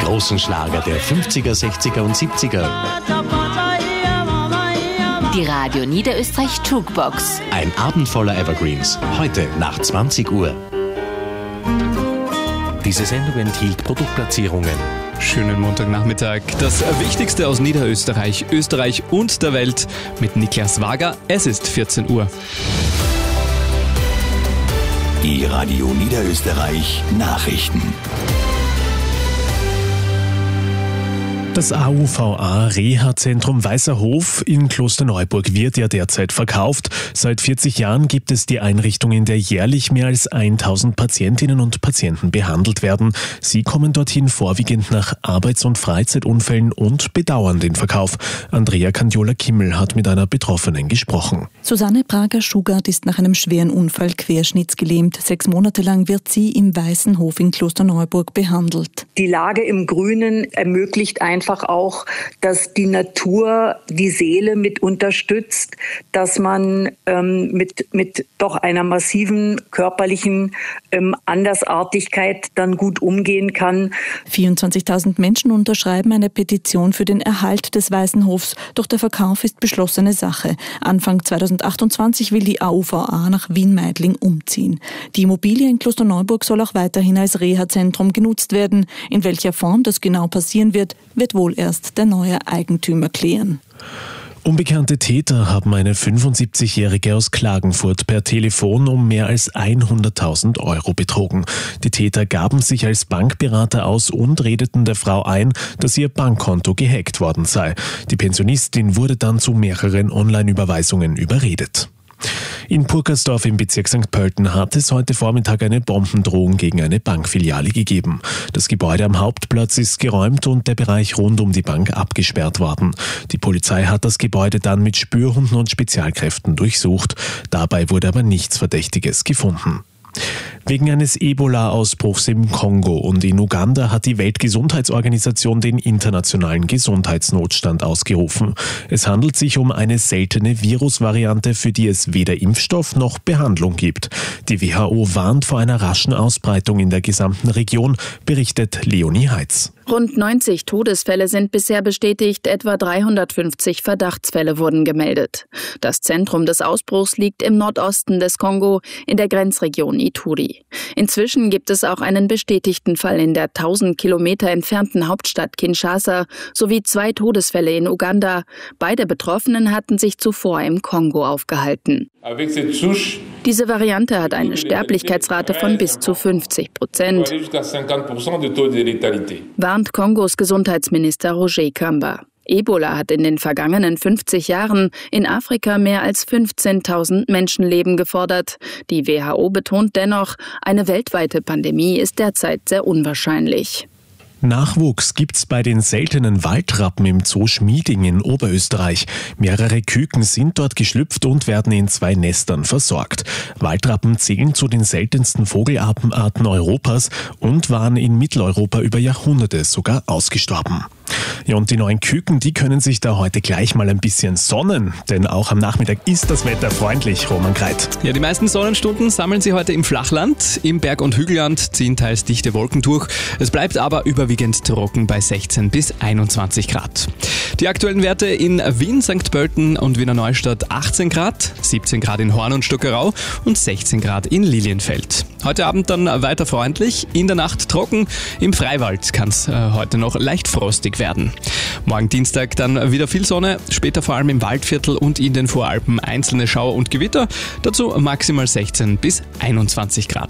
großen Schlager der 50er, 60er und 70er. Die Radio Niederösterreich Jukebox. Ein Abend voller Evergreens. Heute nach 20 Uhr. Diese Sendung enthielt Produktplatzierungen. Schönen Montagnachmittag. Das Wichtigste aus Niederösterreich, Österreich und der Welt mit Niklas Wager. Es ist 14 Uhr. Die Radio Niederösterreich Nachrichten. Das AUVA-Reha-Zentrum Weißer Hof in Klosterneuburg wird ja derzeit verkauft. Seit 40 Jahren gibt es die Einrichtung, in der jährlich mehr als 1000 Patientinnen und Patienten behandelt werden. Sie kommen dorthin vorwiegend nach Arbeits- und Freizeitunfällen und bedauern den Verkauf. Andrea Candiola-Kimmel hat mit einer Betroffenen gesprochen. Susanne Prager-Schugart ist nach einem schweren Unfall querschnittsgelähmt. 6 Monate lang wird sie im Weißen Hof in Klosterneuburg behandelt. Die Lage im Grünen ermöglicht einfach auch, dass die Natur die Seele mit unterstützt, dass man mit doch einer massiven körperlichen Andersartigkeit dann gut umgehen kann. 24.000 Menschen unterschreiben eine Petition für den Erhalt des Weißen Hofs, doch der Verkauf ist beschlossene Sache. Anfang 2028 will die AUVA nach Wien-Meidling umziehen. Die Immobilie in Klosterneuburg soll auch weiterhin als Reha-Zentrum genutzt werden. In welcher Form das genau passieren wird wohl erst der neue Eigentümer klären. Unbekannte Täter haben eine 75-Jährige aus Klagenfurt per Telefon um mehr als 100.000 Euro betrogen. Die Täter gaben sich als Bankberater aus und redeten der Frau ein, dass ihr Bankkonto gehackt worden sei. Die Pensionistin wurde dann zu mehreren Online-Überweisungen überredet. In Purkersdorf im Bezirk St. Pölten hat es heute Vormittag eine Bombendrohung gegen eine Bankfiliale gegeben. Das Gebäude am Hauptplatz ist geräumt und der Bereich rund um die Bank abgesperrt worden. Die Polizei hat das Gebäude dann mit Spürhunden und Spezialkräften durchsucht. Dabei wurde aber nichts Verdächtiges gefunden. Wegen eines Ebola-Ausbruchs im Kongo und in Uganda hat die Weltgesundheitsorganisation den internationalen Gesundheitsnotstand ausgerufen. Es handelt sich um eine seltene Virusvariante, für die es weder Impfstoff noch Behandlung gibt. Die WHO warnt vor einer raschen Ausbreitung in der gesamten Region, berichtet Leonie Heitz. Rund 90 Todesfälle sind bisher bestätigt, etwa 350 Verdachtsfälle wurden gemeldet. Das Zentrum des Ausbruchs liegt im Nordosten des Kongo, in der Grenzregion Ituri. Inzwischen gibt es auch einen bestätigten Fall in der 1000 Kilometer entfernten Hauptstadt Kinshasa sowie 2 Todesfälle in Uganda. Beide Betroffenen hatten sich zuvor im Kongo aufgehalten. Diese Variante hat eine Sterblichkeitsrate von bis zu 50%, warnt Kongos Gesundheitsminister Roger Kamba. Ebola hat in den vergangenen 50 Jahren in Afrika mehr als 15.000 Menschenleben gefordert. Die WHO betont dennoch, eine weltweite Pandemie ist derzeit sehr unwahrscheinlich. Nachwuchs gibt's bei den seltenen Waldrappen im Zoo Schmieding in Oberösterreich. Mehrere Küken sind dort geschlüpft und werden in 2 Nestern versorgt. Waldrappen zählen zu den seltensten Vogelarten Europas und waren in Mitteleuropa über Jahrhunderte sogar ausgestorben. Ja, und die neuen Küken, die können sich da heute gleich mal ein bisschen sonnen, denn auch am Nachmittag ist das Wetter freundlich, Roman Kreit. Ja, die meisten Sonnenstunden sammeln sie heute im Flachland. Im Berg- und Hügelland ziehen teils dichte Wolken durch. Es bleibt aber überwiegend trocken bei 16 bis 21 Grad. Die aktuellen Werte in Wien, St. Pölten und Wiener Neustadt 18 Grad, 17 Grad in Horn und Stockerau und 16 Grad in Lilienfeld. Heute Abend dann weiter freundlich, in der Nacht trocken. Im Freiwald kann es heute noch leicht frostig werden. Morgen Dienstag dann wieder viel Sonne, später vor allem im Waldviertel und in den Voralpen einzelne Schauer und Gewitter. Dazu maximal 16 bis 21 Grad.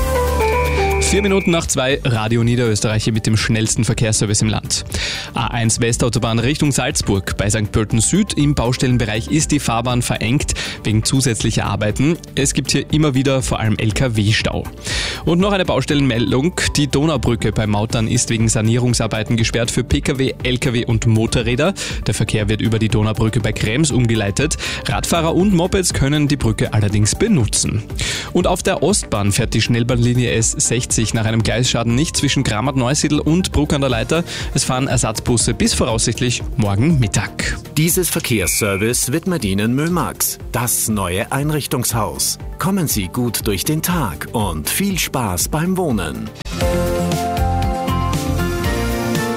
4 Minuten nach 2, Radio Niederösterreich mit dem schnellsten Verkehrsservice im Land. A1 Westautobahn Richtung Salzburg. Bei St. Pölten Süd im Baustellenbereich ist die Fahrbahn verengt wegen zusätzlicher Arbeiten. Es gibt hier immer wieder vor allem LKW-Stau. Und noch eine Baustellenmeldung. Die Donaubrücke bei Mautern ist wegen Sanierungsarbeiten gesperrt für Pkw, Lkw und Motorräder. Der Verkehr wird über die Donaubrücke bei Krems umgeleitet. Radfahrer und Mopeds können die Brücke allerdings benutzen. Und auf der Ostbahn fährt die Schnellbahnlinie S60 nach einem Gleisschaden nicht zwischen Grammert-Neusiedl und Bruck an der Leiter. Es fahren Ersatzbusse bis voraussichtlich morgen Mittag. Dieses Verkehrsservice widmet Ihnen Mömax, das neue Einrichtungshaus. Kommen Sie gut durch den Tag und viel Spaß beim Wohnen.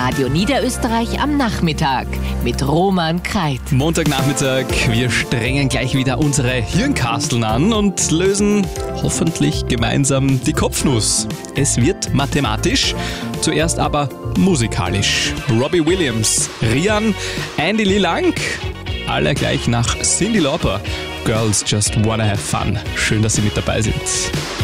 Radio Niederösterreich am Nachmittag mit Roman Kreit. Montagnachmittag, wir strengen gleich wieder unsere Hirnkasteln an und lösen hoffentlich gemeinsam die Kopfnuss. Es wird mathematisch, zuerst aber musikalisch. Robbie Williams, Rian, Andy Lee Lang, alle gleich nach Cyndi Lauper. Girls Just Wanna Have Fun. Schön, dass Sie mit dabei sind.